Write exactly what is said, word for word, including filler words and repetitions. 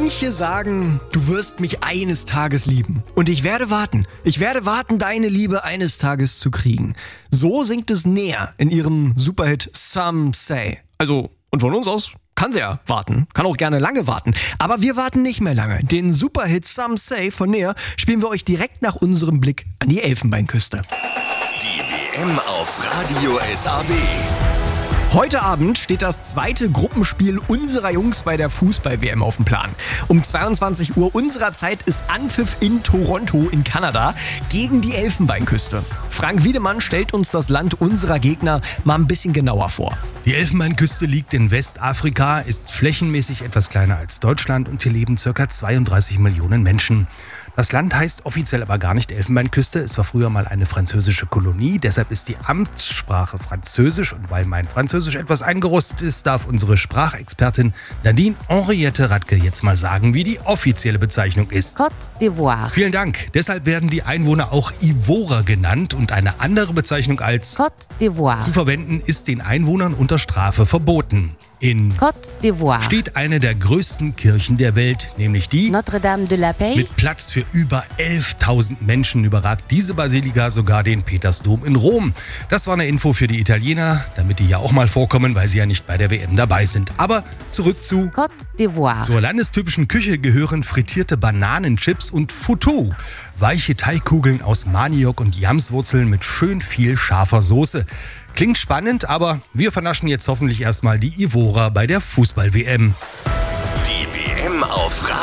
Manche sagen, du wirst mich eines Tages lieben. Und ich werde warten. Ich werde warten, deine Liebe eines Tages zu kriegen. So singt es Nea in ihrem Superhit Some Say. Also, und von uns aus kann sie ja warten. Kann auch gerne lange warten. Aber wir warten nicht mehr lange. Den Superhit Some Say von Nea spielen wir euch direkt nach unserem Blick an die Elfenbeinküste. Die W M auf Radio S A B. Heute Abend steht das zweite Gruppenspiel unserer Jungs bei der Fußball-W M auf dem Plan. Um zweiundzwanzig Uhr unserer Zeit ist Anpfiff in Toronto in Kanada gegen die Elfenbeinküste. Frank Wiedemann stellt uns das Land unserer Gegner mal ein bisschen genauer vor. Die Elfenbeinküste liegt in Westafrika, ist flächenmäßig etwas kleiner als Deutschland und hier leben ca. zweiunddreißig Millionen Menschen. Das Land heißt offiziell aber gar nicht Elfenbeinküste. Es war früher mal eine französische Kolonie. Deshalb ist die Amtssprache Französisch. Und weil mein Französisch etwas eingerostet ist, darf unsere Sprachexpertin Nadine Henriette Radke jetzt mal sagen, wie die offizielle Bezeichnung ist. Côte d'Ivoire. Vielen Dank. Deshalb werden die Einwohner auch Ivorer genannt. Und eine andere Bezeichnung als Côte d'Ivoire. zu verwenden ist den Einwohnern unter Strafe verboten. In Côte d'Ivoire steht eine der größten Kirchen der Welt, nämlich die Notre-Dame de la Paix. mit Platz für über elftausend Menschen überragt diese Basilika sogar den Petersdom in Rom. Das war eine Info für die Italiener, damit die ja auch mal vorkommen, weil sie ja nicht bei der W M dabei sind. Aber zurück zu Côte d'Ivoire. zur landestypischen Küche gehören frittierte Bananenchips und Foutou, weiche Teigkugeln aus Maniok und Yamswurzeln mit schön viel scharfer Soße. Klingt spannend, aber wir vernaschen jetzt hoffentlich erstmal die Ivorer bei der Fußball-W M. Die W M auf Radio